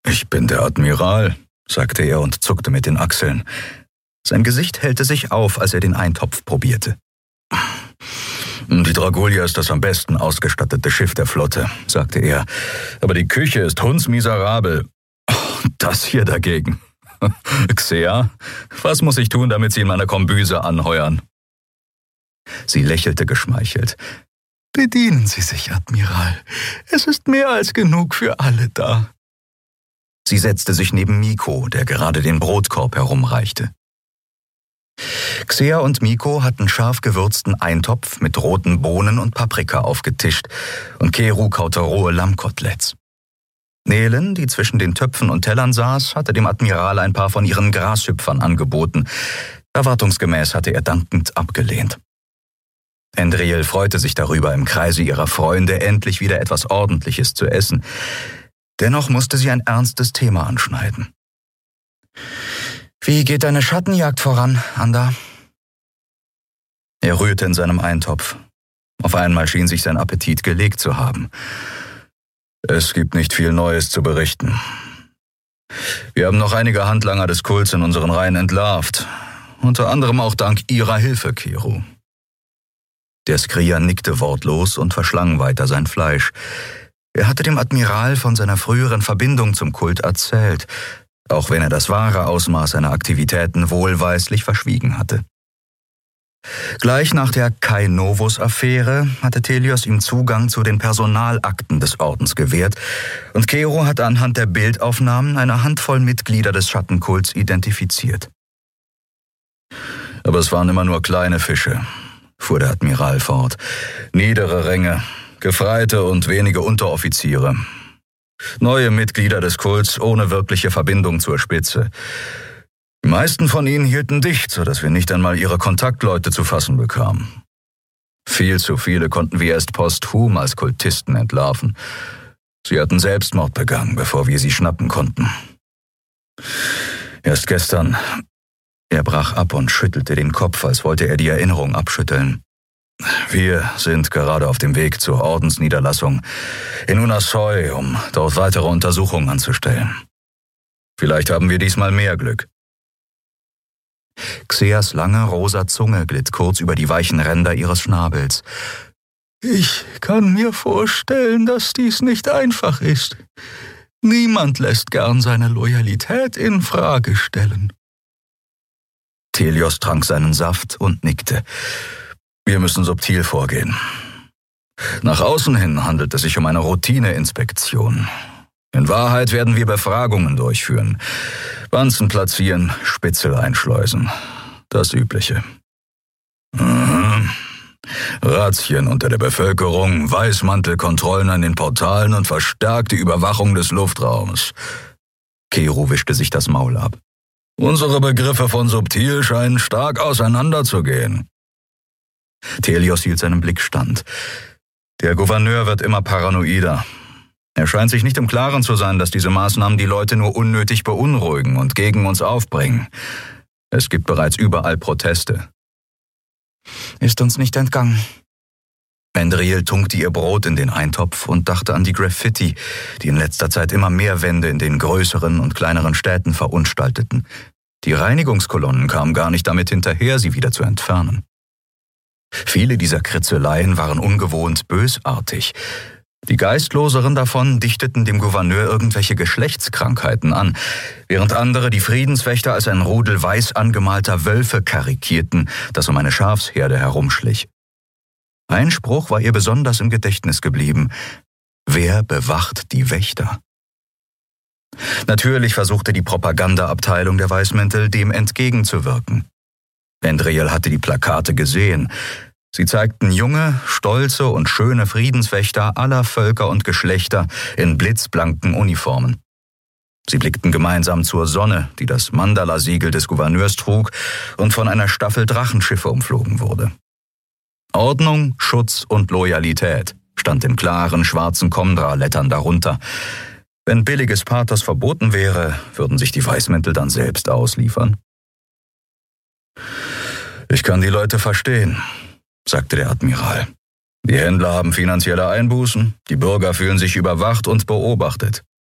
»Ich bin der Admiral«, sagte er und zuckte mit den Achseln. Sein Gesicht hellte sich auf, als er den Eintopf probierte. »Die Dragolia ist das am besten ausgestattete Schiff der Flotte«, sagte er. »Aber die Küche ist hundsmiserabel. Das hier dagegen. Xea, was muss ich tun, damit Sie in meiner Kombüse anheuern?« Sie lächelte geschmeichelt. »Bedienen Sie sich, Admiral. Es ist mehr als genug für alle da.« Sie setzte sich neben Miko, der gerade den Brotkorb herumreichte. Xea und Miko hatten scharf gewürzten Eintopf mit roten Bohnen und Paprika aufgetischt und Keru kaute rohe Lammkoteletts. Nelen, die zwischen den Töpfen und Tellern saß, hatte dem Admiral ein paar von ihren Grashüpfern angeboten. Erwartungsgemäß hatte er dankend abgelehnt. Endriel freute sich darüber, im Kreise ihrer Freunde endlich wieder etwas Ordentliches zu essen. Dennoch musste sie ein ernstes Thema anschneiden. »Wie geht deine Schattenjagd voran, Anda?« Er rührte in seinem Eintopf. Auf einmal schien sich sein Appetit gelegt zu haben. »Es gibt nicht viel Neues zu berichten. Wir haben noch einige Handlanger des Kults in unseren Reihen entlarvt. Unter anderem auch dank Ihrer Hilfe, Keru.« Der Skrier nickte wortlos und verschlang weiter sein Fleisch. Er hatte dem Admiral von seiner früheren Verbindung zum Kult erzählt, auch wenn er das wahre Ausmaß seiner Aktivitäten wohlweislich verschwiegen hatte. Gleich nach der Kai Novus-Affäre hatte Telios ihm Zugang zu den Personalakten des Ordens gewährt und Keru hatte anhand der Bildaufnahmen eine Handvoll Mitglieder des Schattenkults identifiziert. »Aber es waren immer nur kleine Fische«, fuhr der Admiral fort. »Niedere Ränge, Gefreite und wenige Unteroffiziere. Neue Mitglieder des Kults ohne wirkliche Verbindung zur Spitze. Die meisten von ihnen hielten dicht, sodass wir nicht einmal ihre Kontaktleute zu fassen bekamen. Viel zu viele konnten wir erst posthum als Kultisten entlarven. Sie hatten Selbstmord begangen, bevor wir sie schnappen konnten. Erst gestern...« Er brach ab und schüttelte den Kopf, als wollte er die Erinnerung abschütteln. »Wir sind gerade auf dem Weg zur Ordensniederlassung in Unasoi, um dort weitere Untersuchungen anzustellen. Vielleicht haben wir diesmal mehr Glück.« Xeas lange rosa Zunge glitt kurz über die weichen Ränder ihres Schnabels. »Ich kann mir vorstellen, dass dies nicht einfach ist. Niemand lässt gern seine Loyalität in Frage stellen.« Telios trank seinen Saft und nickte. »Wir müssen subtil vorgehen. Nach außen hin handelt es sich um eine Routineinspektion. In Wahrheit werden wir Befragungen durchführen, Wanzen platzieren, Spitzel einschleusen. Das Übliche. Razzien unter der Bevölkerung, Weißmantelkontrollen an den Portalen und verstärkte Überwachung des Luftraums.« Keru wischte sich das Maul ab. »Unsere Begriffe von subtil scheinen stark auseinanderzugehen.« Telios hielt seinen Blick stand. Der Gouverneur wird immer paranoider. Er scheint sich nicht im Klaren zu sein, dass diese Maßnahmen die Leute nur unnötig beunruhigen und gegen uns aufbringen. Es gibt bereits überall Proteste. »Ist uns nicht entgangen.« Endriel tunkte ihr Brot in den Eintopf und dachte an die Graffiti, die in letzter Zeit immer mehr Wände in den größeren und kleineren Städten verunstalteten. Die Reinigungskolonnen kamen gar nicht damit hinterher, sie wieder zu entfernen. Viele dieser Kritzeleien waren ungewohnt bösartig. Die Geistloseren davon dichteten dem Gouverneur irgendwelche Geschlechtskrankheiten an, während andere die Friedenswächter als ein Rudel weiß angemalter Wölfe karikierten, das um eine Schafsherde herumschlich. Ein Spruch war ihr besonders im Gedächtnis geblieben: »Wer bewacht die Wächter?« Natürlich versuchte die Propagandaabteilung der Weißmäntel, dem entgegenzuwirken. Endriel hatte die Plakate gesehen. Sie zeigten junge, stolze und schöne Friedenswächter aller Völker und Geschlechter in blitzblanken Uniformen. Sie blickten gemeinsam zur Sonne, die das Mandala-Siegel des Gouverneurs trug und von einer Staffel Drachenschiffe umflogen wurde. Ordnung, Schutz und Loyalität stand in klaren, schwarzen Komdra-Lettern darunter. Wenn billiges Pathos verboten wäre, würden sich die Weißmäntel dann selbst ausliefern. »Ich kann die Leute verstehen«, sagte der Admiral. »Die Händler haben finanzielle Einbußen, die Bürger fühlen sich überwacht und beobachtet.